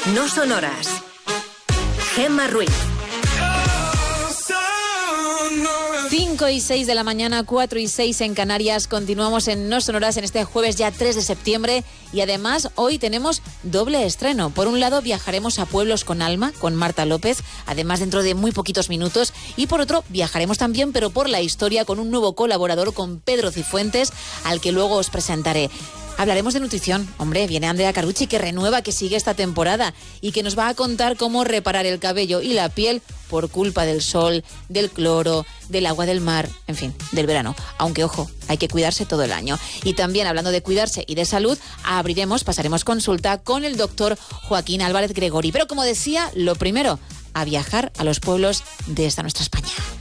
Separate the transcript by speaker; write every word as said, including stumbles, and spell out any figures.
Speaker 1: No Sonoras. Gemma Ruiz.
Speaker 2: cinco y seis de la mañana, cuatro y seis en Canarias. Continuamos en No Sonoras en este jueves ya tres de septiembre y además hoy tenemos doble estreno. Por un lado viajaremos a Pueblos con Alma con Marta López, además dentro de muy poquitos minutos, y por otro viajaremos también pero por la historia con un nuevo colaborador, con Pedro Cifuentes, al que luego os presentaré. Hablaremos de nutrición. Hombre, viene Andrea Carucci, que renueva, que sigue esta temporada y que nos va a contar cómo reparar el cabello y la piel por culpa del sol, del cloro, del agua del mar, en fin, del verano. Aunque, ojo, hay que cuidarse todo el año. Y también, hablando de cuidarse y de salud, abriremos, pasaremos consulta con el doctor Joaquín Álvarez Gregori. Pero como decía, lo primero, a viajar a los pueblos de esta nuestra España.